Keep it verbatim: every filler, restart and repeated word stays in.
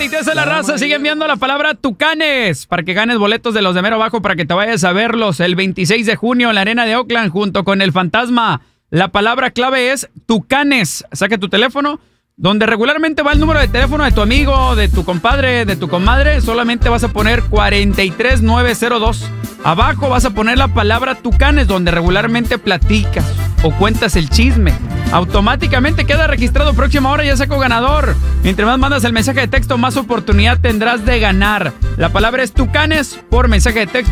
veintitrés de la raza sigue enviando la palabra Tucanes para que ganes boletos de los de mero abajo para que te vayas a verlos el veintiséis de junio en la arena de Oakland junto con el Fantasma. La palabra clave es Tucanes. Saca tu teléfono. Donde regularmente va el número de teléfono de tu amigo, de tu compadre, de tu comadre, solamente vas a poner cuarenta y tres nueve cero dos. Abajo vas a poner la palabra Tucanes, donde regularmente platicas o cuentas el chisme. Automáticamente queda registrado. Próxima hora ya saco ganador. Mientras más mandas el mensaje de texto, más oportunidad tendrás de ganar. La palabra es Tucanes por mensaje de texto.